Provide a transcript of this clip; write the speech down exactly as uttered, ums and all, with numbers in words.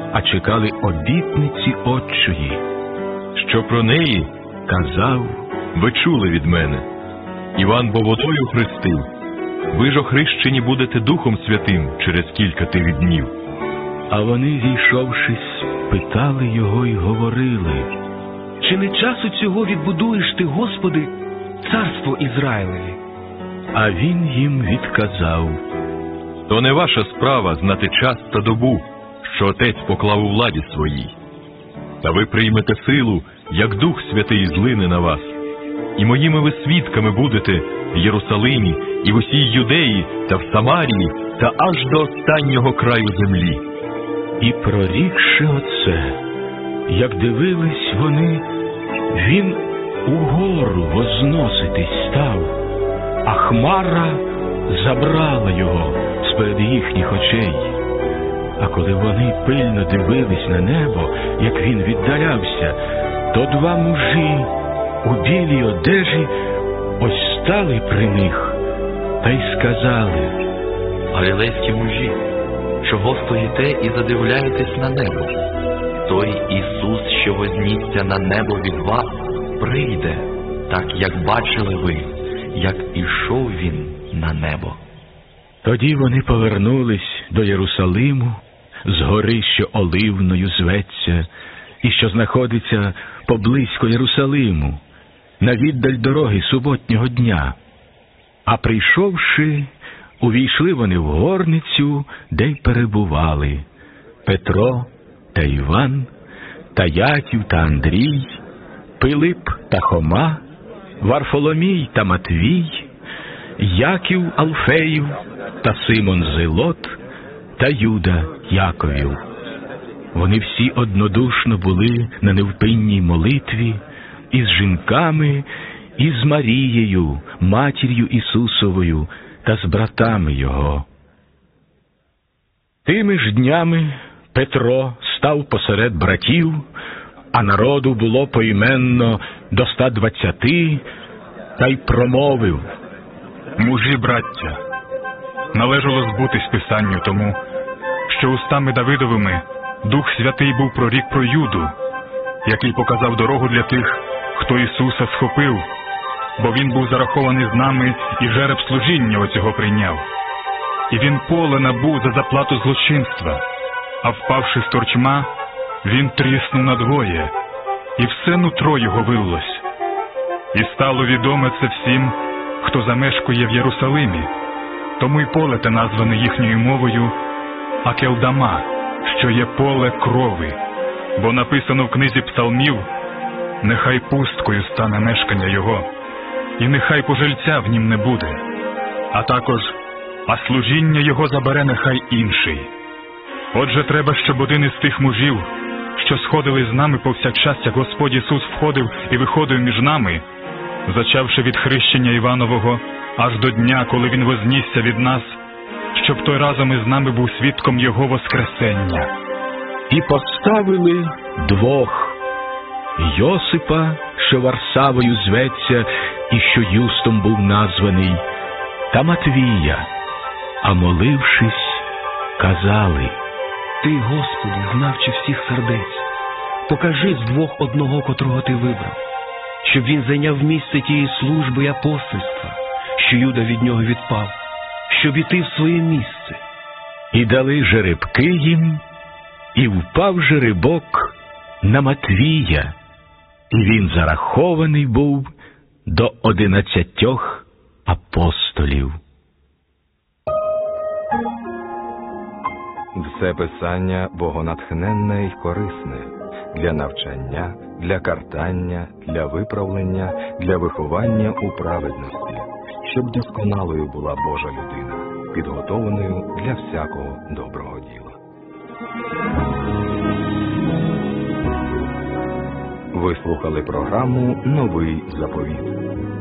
а чекали обітниці Отчої, що про неї казав: ви чули від мене. Іван бо водою хрестив, ви ж охрещені будете Духом Святим через кілька тих днів. А вони, зійшовшись, питали його й говорили: чи не часу цього відбудуєш ти, Господи, царство Ізраїлеві? А він їм відказав: то не ваша справа знати час та добу, що Отець поклав у владі своїй. Та ви приймете силу, як Дух Святий злине на вас. І моїми ви свідками будете в Єрусалимі, і в усій Юдеї, та в Самарії, та аж до останнього краю землі. І прорікши оце, як дивились вони, він угору возноситись став, а хмара забрала його з-перед їхніх очей. А коли вони пильно дивились на небо, як він віддалявся, то два мужі у білій одежі ось стали при них, та й сказали: Галілейські мужі, чого стоїте і задивляєтесь на небо? Той Ісус, що вознісся на небо від вас, прийде, так як бачили ви, як ішов Він на небо. Тоді вони повернулись до Єрусалиму, з гори, що Оливною зветься, і що знаходиться поблизько Єрусалиму, на віддаль дороги суботнього дня. А прийшовши, увійшли вони в горницю, де й перебували Петро та Іван, та Яків та Андрій, Пилип та Хома, Варфоломій та Матвій, Яків Алфеїв та Симон Зелот та Юда Яковів. Вони всі однодушно були на невпинній молитві із жінками, і з Марією, матір'ю Ісусовою, та з братами Його. Тими ж днями Петро став посеред братів, а народу було поіменно до ста двадцяти, та й промовив: мужі, браття, належало збутись Писанню тому, що устами Давидовими Дух Святий був прорік про Юду, який показав дорогу для тих, хто Ісуса схопив, бо Він був зарахований з нами і жереб служіння оцього прийняв. І Він поле набув за заплату злочинства, а впавши з торчма, Він тріснув надвоє, і все нутро Його вилилось. І стало відоме це всім, хто замешкує в Єрусалимі, тому й поле те назване їхньою мовою Акелдама, що є поле крови, бо написано в книзі псалмів: нехай пусткою стане мешкання його, і нехай пожильця в нім не буде, а також а служіння його забере нехай інший. Отже, треба, щоб один із тих мужів, що сходили з нами повсякчас, як Господь Ісус входив і виходив між нами, зачавши від хрещення Іванового аж до дня, коли Він вознісся від нас, щоб той разом із нами був свідком Його воскресення. І поставили двох: Йосипа, що Варсавою зветься, і що Юстом був названий, та Матвія, а молившись, казали: Ти, Господи, знавче всіх сердець, покажи з двох одного, котрого Ти вибрав, щоб він зайняв місце тієї служби і апостольства, що Юда від нього відпав, щоб іти в своє місце. І дали жеребки їм, і впав жеребок на Матвія, і він зарахований був до одинадцятьох апостолів. Все Писання богонатхненне й корисне для навчання, для картання, для виправлення, для виховання у праведності, щоб досконалою була Божа людина, підготовленою для всякого доброго діла. Ви слухали програму «Новий заповіт».